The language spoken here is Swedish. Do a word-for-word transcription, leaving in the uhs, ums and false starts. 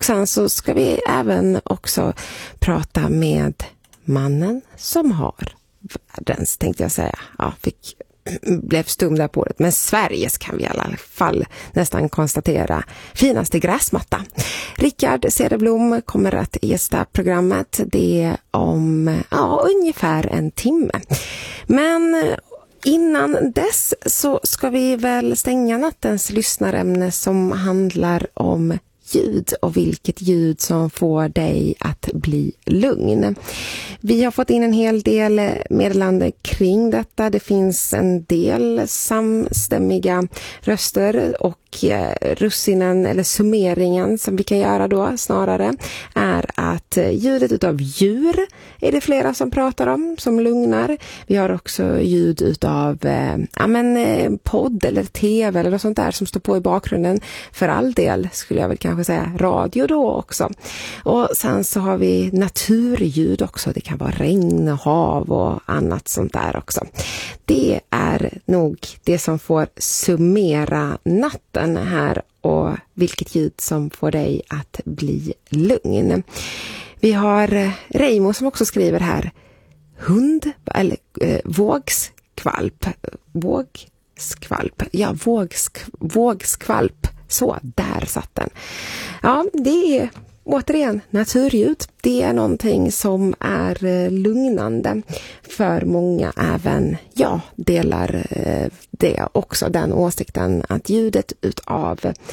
Och sen så ska vi även också prata med mannen som har världens, tänkte jag säga, ja, fick, blev stum där på det, men Sveriges kan vi i alla fall nästan konstatera finaste gräsmatta. Rickard Cederblom kommer att gästa programmet, det är om ja, ungefär en timme. Men innan dess så ska vi väl stänga nattens lyssnarämne som handlar om ljud och vilket ljud som får dig att bli lugn. Vi har fått in en hel del meddelande kring detta. Det finns en del samstämmiga röster och russinen eller summeringen som vi kan göra då snarare är att ljudet utav djur är det flera som pratar om som lugnar. Vi har också ljud utav eh, ja, men, podd eller tv eller något sånt där som står på i bakgrunden. För all del skulle jag väl kanske säga radio då också. Och sen så har vi naturljud också. Det kan vara regn, hav och annat sånt där också. Det är nog det som får summera natten här och vilket ljud som får dig att bli lugn. Vi har Reimo som också skriver här hund eller eh, vågskvalp vågskvalp ja vågsk, vågskvalp så där satt den. Ja, det är återigen naturljud. Det är någonting som är lugnande för många. Även jag delar det också, den åsikten att ljudet utav